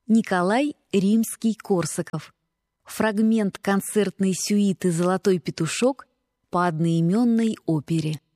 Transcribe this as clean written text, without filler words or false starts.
Николай Римский-Корсаков. Фрагмент концертной сюиты «Золотой петушок» по одноименной опере.